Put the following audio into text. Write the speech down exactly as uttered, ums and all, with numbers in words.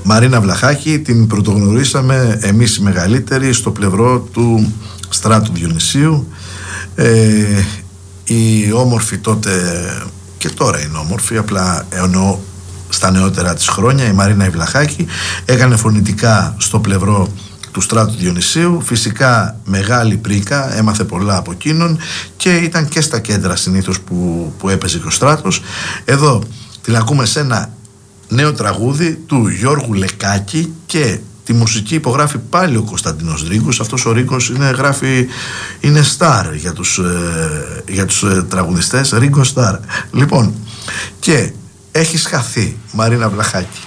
Μαρίνα Βλαχάκη την πρωτογνωρίσαμε εμείς οι μεγαλύτεροι στο πλευρό του Στράτου Διονυσίου. ε, η όμορφη τότε, και τώρα είναι όμορφη, απλά εννοώ στα νεότερα της χρόνια, η Μαρίνα Βλαχάκη έκανε φωνητικά στο πλευρό του Στράτου Διονυσίου, φυσικά μεγάλη πρίκα, έμαθε πολλά από εκείνον και ήταν και στα κέντρα συνήθως που, που έπαιζε και ο Στράτος. Εδώ την ακούμε σε ένα νέο τραγούδι του Γιώργου Λεκάκη και τη μουσική υπογράφει πάλι ο Κωνσταντίνος Ρίγκος. Αυτός ο Ρίγκος είναι, γράφει, είναι στάρ για τους, ε, για τους ε, τραγουδιστές, Ρίγκο στάρ. Λοιπόν, και έχεις χαθεί, Μαρίνα Βλαχάκη.